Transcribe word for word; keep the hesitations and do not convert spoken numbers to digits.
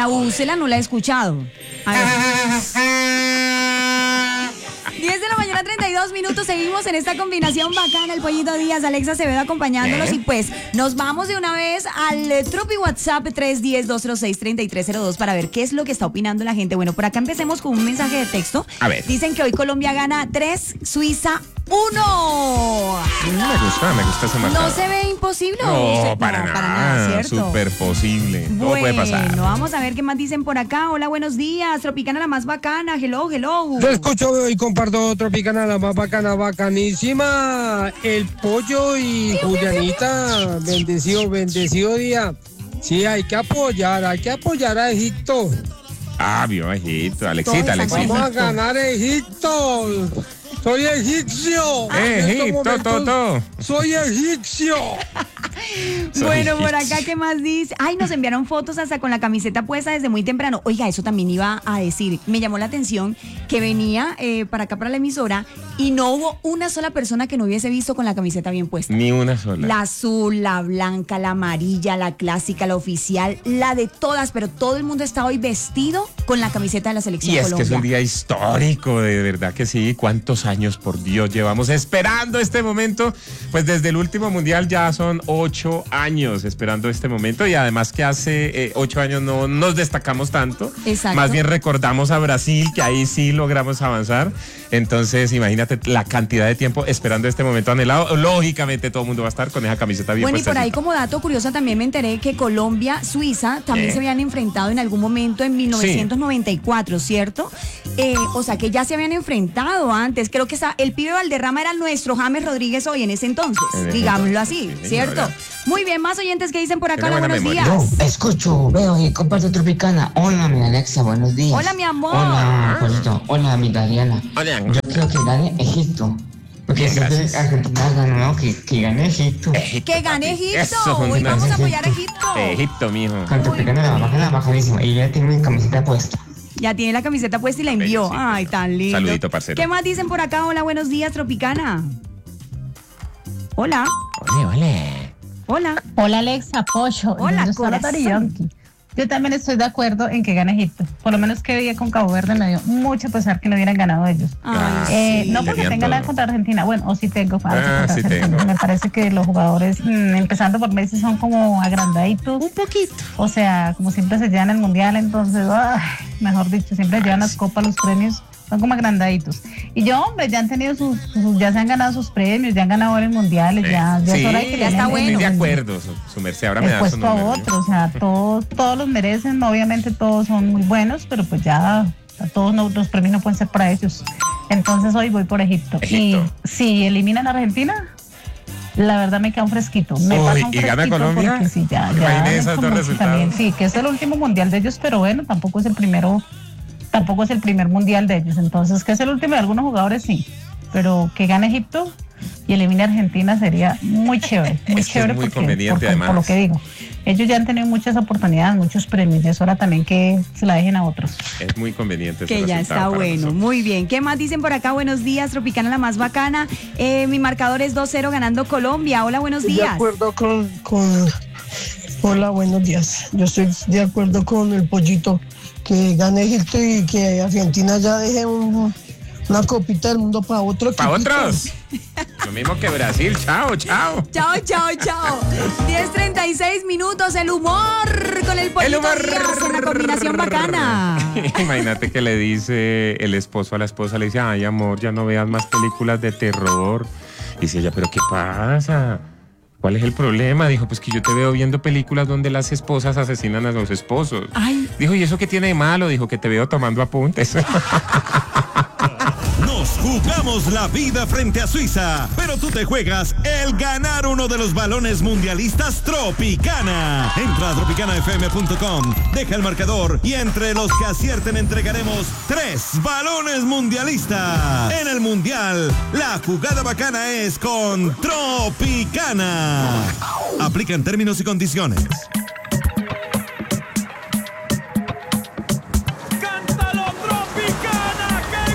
La úsela, no la he escuchado. A ver. diez de la mañana, treinta y dos minutos. Seguimos en esta combinación bacana. El Pollito Díaz, Alexa Acevedo acompañándolos. ¿Eh? Y pues nos vamos de una vez al eh, Tropi WhatsApp tres uno cero, dos cero seis, tres tres cero dos para ver qué es lo que está opinando la gente. Bueno, por acá empecemos con un mensaje de texto. A ver. Dicen que hoy Colombia gana tres, Suiza uno. Me gusta, me gusta ese marcador. ¿No se ve imposible? No, Se, para, no nada, para nada, ¿cierto? Súper posible. Todo Bueno, puede pasar. vamos a ver qué más dicen por acá. Hola, buenos días. Tropicana la más bacana. Hello, hello. Yo escucho y comparto Tropicana la más bacana, bacanísima. El Pollo y Julianita, bendecido, bendecido día. Sí, hay que apoyar, hay que apoyar a Egipto. Ah, vio Egipto, Alexita, Alexita. Vamos a ganar Egipto. Soy egipcio. Eh, Egipto, Toto. Soy egipcio. Bueno, por acá, ¿qué más dice? Ay, nos enviaron fotos hasta con la camiseta puesta desde muy temprano. Oiga, eso también iba a decir. Me llamó la atención que venía eh, para acá, para la emisora, y no hubo una sola persona que no hubiese visto con la camiseta bien puesta. Ni una sola. La azul, la blanca, la amarilla, la clásica, la oficial, la de todas, pero todo el mundo está hoy vestido con la camiseta de la selección Y es Colombia. que es un día histórico, de verdad que sí. ¿Cuántos años, por Dios, llevamos esperando este momento? Pues desde el último mundial ya son ocho años esperando este momento, y además que hace eh, ocho años no nos destacamos tanto. Exacto. Más bien recordamos a Brasil, que ahí sí logramos avanzar. Entonces, imagínate la cantidad de tiempo esperando este momento anhelado. Lógicamente todo el mundo va a estar con esa camiseta bien Bueno, y puesta. por ahí como dato curioso también me enteré que Colombia, Suiza también Eh. se habían enfrentado en algún momento en mil novecientos noventa y cuatro, sí. ¿Cierto? Eh, o sea que ya se habían enfrentado antes. Creo que esa, el pibe Valderrama era nuestro James Rodríguez hoy en ese entonces, En ese digámoslo entonces, así, sí, ¿cierto? señora. Muy bien, más oyentes que dicen por acá. Tiene Hola, buena buenos memoria. días. Yo escucho, veo y comparto Tropicana. Hola, mi Alexa, buenos días. Hola, mi amor. Hola, Polito. Hola, mi Dariana. Hola. Yo creo que gane Egipto. Porque Bien, siempre gracias. Argentina ganó, que, que gane Egipto. Que gane papi. Egipto. Eso, Hoy una- vamos a apoyar a Egipto. Egipto, mijo. Con Tropicana la bacana, bacanísima. Y ya tiene mi camiseta puesta. Ya tiene la camiseta puesta y la envió. Bello, sí, Ay, bello. tan lindo. Saludito, parcero. ¿Qué más dicen por acá? Hola, buenos días, Tropicana. Hola, Ole, ole. hola. Hola Alexa, Pocho. Hola, Yo soy corazón. Daddy Yankee. Yo también estoy de acuerdo en que gane Egipto. Por lo menos que día con Cabo Verde me dio mucho pesar que no hubieran ganado ellos. Ah, Eh, sí, no porque tenían tenga nada todo. contra Argentina. Bueno, o sí tengo algo Ah, contra sí Argentina. tengo. Me parece que los jugadores, mmm, empezando por Messi, son como agrandaditos. Un poquito. O sea, como siempre se llevan el mundial, entonces, ay, mejor dicho, siempre llevan las copas, los premios, son como agrandaditos. Y yo, hombre, ya han tenido sus, sus- ya se han ganado sus premios, ya han ganado varios mundiales, ya, ya sí, es hora de que ya ganen está el- bueno. Estoy de el- acuerdo, su, su merced. Ahora me el da su puesto a número. otro, o sea, todos, todos los merecen, obviamente todos son muy buenos, pero pues ya todos no- los premios no pueden ser para ellos. Entonces hoy voy por Egipto. Egipto. Y si eliminan a Argentina, la verdad me queda un fresquito. Me Uy, pasa un ¿y gana fresquito Colombia? porque sí, ya, Imagínese ya esos como dos que resultados. también, sí, que es el último mundial de ellos, pero bueno, tampoco es el primero, tampoco es el primer mundial de ellos. Entonces, que es el último de algunos jugadores, sí. Pero que gane Egipto y elimine a Argentina sería muy chévere, muy Es que es chévere muy porque, conveniente, porque, además. por lo que digo. Ellos ya han tenido muchas oportunidades, muchos premios, y es hora también que se la dejen a otros. Es muy conveniente. ese Que ya resultado está para bueno, nosotros. muy bien. ¿Qué más dicen por acá? Buenos días, Tropicana la más bacana. Eh, mi marcador es dos cero ganando Colombia. Hola, buenos De días. acuerdo con, con... Hola, buenos días. Yo estoy de acuerdo con el Pollito, que gane Egipto y que Argentina ya deje un- una copita del mundo para otro ¿Para equipito. otros? Lo mismo que Brasil. Chao, chao. Chao, chao, chao. diez treinta y seis minutos, el humor con el Pollito El humor. Díaz en la combinación bacana. Imagínate que le dice el esposo a la esposa, le dice, ay amor, ya no veas más películas de terror. Dice ella, pero ¿qué pasa? ¿Cuál es el problema? Dijo, pues que yo te veo viendo películas donde las esposas asesinan a los esposos. Ay. Dijo, ¿y eso qué tiene de malo? Dijo, que te veo tomando apuntes. Nos jugamos la vida frente a Suiza, pero tú te juegas el ganar uno de los balones mundialistas Tropicana. Entra a tropicana f m punto com, deja el marcador y entre los que acierten entregaremos tres balones mundialistas. En el mundial, la jugada bacana es con Tropicana. Aplican términos y condiciones.